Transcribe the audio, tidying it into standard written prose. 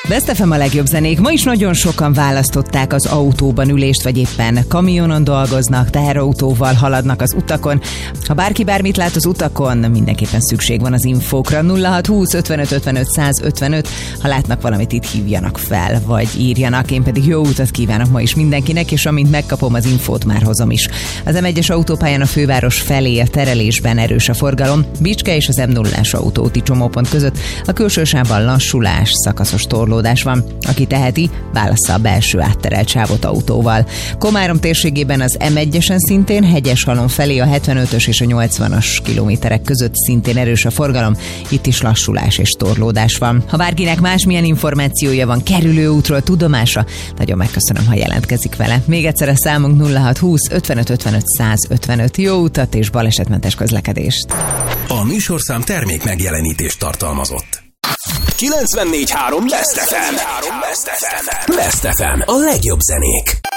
Best FM a legjobb zenék. Ma is nagyon sokan választották az autóban ülést, vagy éppen kamionon dolgoznak, teherautóval haladnak az utakon. Ha bárki bármit lát az utakon, mindenképpen szükség van az infókra. 0620 55 55 155. Ha látnak valamit, itt hívjanak fel, vagy írjanak. Én pedig jó utat kívánok ma is mindenkinek, és amint megkapom az infót, már hozom is. Az M1-es autópályán a főváros felé a terelésben erős a forgalom. Bicske és az M0-as autóúti csomópont között a külső sávban lassulás, szakaszos torlódás van. Aki teheti, válassza a belső átterelt sávot autóval. Komárom térségében az M1-esen szintén, Hegyeshalom felé a 75-ös és a 80-as kilométerek között szintén erős a forgalom. Itt is lassulás és torlódás van. Ha bárkinek másmilyen információja van kerülőútról, tudomása, nagyon megköszönöm, ha jelentkezik vele. Még egyszer a számunk 0620 55 55 155. Jó utat és balesetmentes közlekedést! A műsorszám termék megjelenítést tartalmazott. 94.3 Best FM. Best FM. A legjobb zenék.